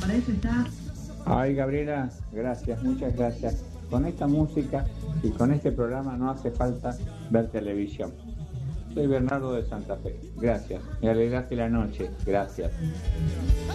Para eso está. Ay, Gabriela, gracias, muchas gracias. Con esta música y con este programa no hace falta ver televisión. Soy Bernardo de Santa Fe. Gracias. Me alegraste la noche. Gracias.